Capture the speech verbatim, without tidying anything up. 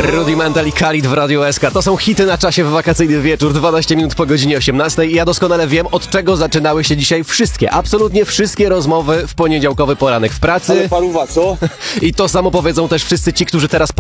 Rudimental i Khalid w Radiu S K. To są hity na czasie w wakacyjny wieczór, dwanaście minut po godzinie osiemnastej. I ja doskonale wiem, od czego zaczynały się dzisiaj wszystkie, absolutnie wszystkie rozmowy w poniedziałkowy poranek w pracy. Ale paruwa, co? I to samo powiedzą też wszyscy ci, którzy teraz